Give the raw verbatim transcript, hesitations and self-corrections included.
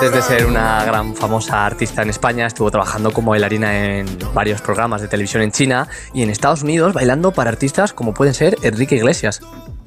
Antes de ser una gran famosa artista en España, estuvo trabajando como bailarina en varios programas de televisión en China y en Estados Unidos, bailando para artistas como pueden ser Enrique Iglesias.